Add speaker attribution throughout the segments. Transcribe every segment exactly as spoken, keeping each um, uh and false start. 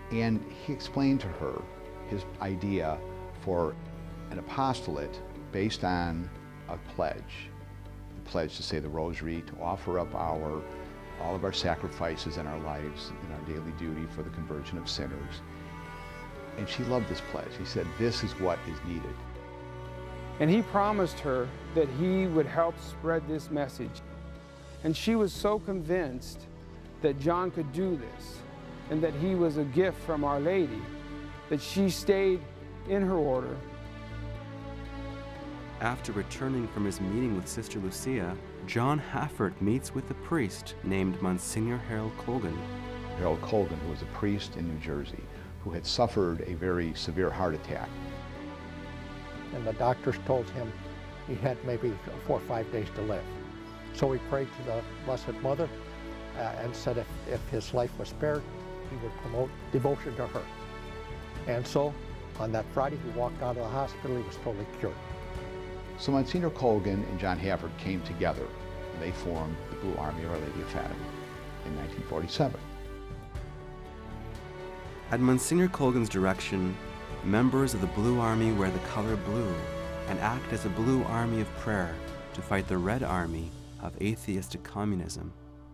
Speaker 1: And he explained to her his idea for an apostolate based on a pledge. The pledge to say the rosary, to offer up our, all of our sacrifices in our lives, in our daily duty for the conversion of sinners. And she loved this pledge. He said, this is what is needed.
Speaker 2: And he promised her that he would help spread this message. And she was so convinced that John could do this and that he was a gift from Our Lady that she stayed in her order.
Speaker 3: After returning from his meeting with Sister Lucia, John Haffert meets with a priest named Monsignor Harold Colgan.
Speaker 1: Harold Colgan, who was a priest in New Jersey, who had suffered a very severe heart attack.
Speaker 4: And the doctors told him he had maybe four or five days to live. So he prayed to the Blessed Mother uh, and said if, if his life was spared, he would promote devotion to her. And so on that Friday, he walked out of the hospital, he was totally cured.
Speaker 1: So Monsignor Colgan and John Haffert came together, and they formed the Blue Army of Our Lady of Fatima in nineteen forty-seven.
Speaker 3: At Monsignor Colgan's direction, members of the Blue Army wear the color blue and act as a blue army of prayer to fight the Red Army of atheistic communism.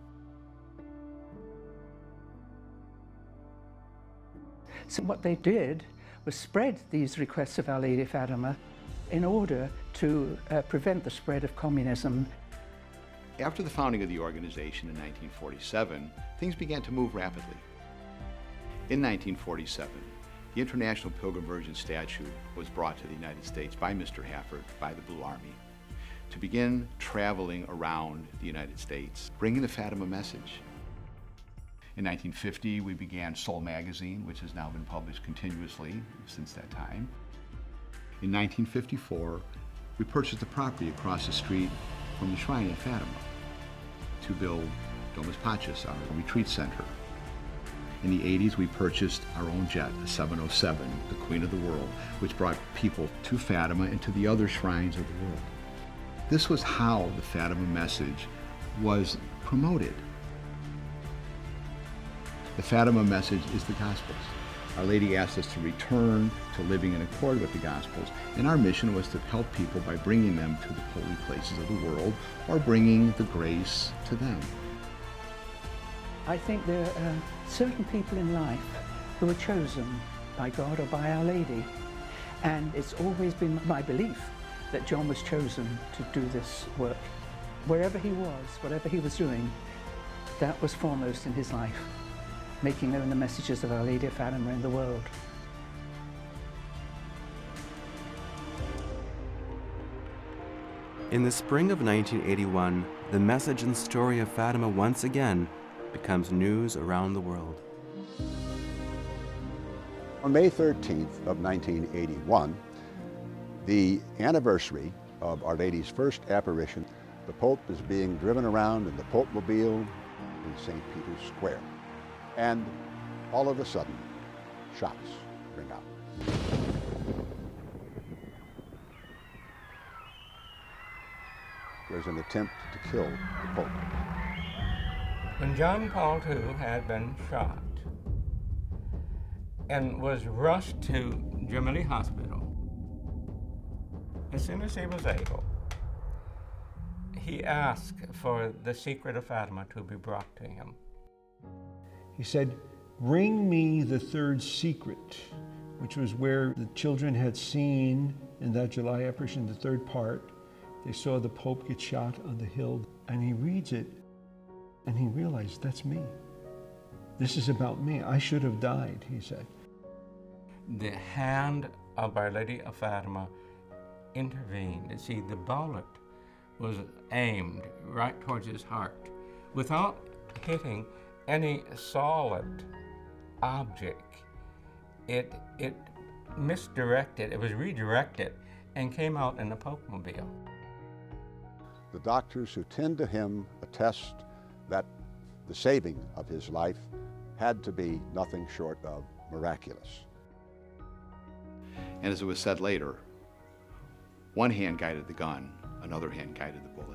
Speaker 5: So what they did was spread these requests of Our Lady of Fatima in order to uh, prevent the spread of communism.
Speaker 1: After the founding of the organization in nineteen forty-seven, things began to move rapidly. In nineteen forty-seven, the International Pilgrim Virgin statue was brought to the United States by Mister Haffert, by the Blue Army, to begin traveling around the United States, bringing the Fatima message. In nineteen fifty, we began Soul Magazine, which has now been published continuously since that time. In nineteen fifty-four, we purchased the property across the street from the shrine at Fatima to build Domus Pacis, our retreat center. In the eighties, we purchased our own jet, a seven oh seven, the Queen of the World, which brought people to Fatima and to the other shrines of the world. This was how the Fatima message was promoted. The Fatima message is the Gospels. Our Lady asked us to return to living in accord with the Gospels, and our mission was to help people by bringing them to the holy places of the world or bringing the grace to them.
Speaker 5: I think there are certain people in life who are chosen by God or by Our Lady, and it's always been my belief that John was chosen to do this work. Wherever he was, whatever he was doing, that was foremost in his life, making known the messages of Our Lady of Fatima in the world.
Speaker 3: In the spring of nineteen eighty-one, the message and story of Fatima once again becomes news around the world.
Speaker 6: On May thirteenth of nineteen eighty-one, the anniversary of Our Lady's first apparition, the Pope is being driven around in the Pope-mobile in Saint Peter's Square. And all of a sudden, shots ring out. There's an attempt to kill the Pope.
Speaker 7: When John Paul the Second had been shot and was rushed to Gemelli Hospital, as soon as he was able, he asked for the secret of Fatima to be brought to him.
Speaker 8: He said, "Bring me the third secret," which was where the children had seen in that July apparition, the third part. They saw the Pope get shot on the hill, and he reads it, and he realized, that's me. This is about me. I should have died, he said.
Speaker 7: The hand of Our Lady of Fatima intervened. You see, the bullet was aimed right towards his heart without hitting any solid object. It, it misdirected, it was redirected and came out in the Pope-mobile.
Speaker 6: The doctors who tend to him attest that the saving of his life had to be nothing short of miraculous.
Speaker 1: And as it was said later, one hand guided the gun, another hand guided the bullet.